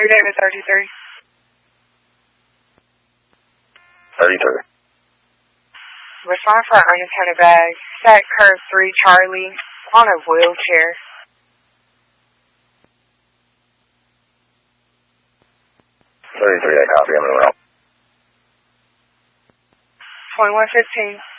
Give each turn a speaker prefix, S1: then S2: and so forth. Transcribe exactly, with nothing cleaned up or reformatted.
S1: three David thirty-three.
S2: thirty-three.
S1: Respond for Ernest Hunter Bag. Set curve three Charlie on a wheelchair.
S2: thirty-three, I copy. I'm in the route.
S1: twenty-one fifteen.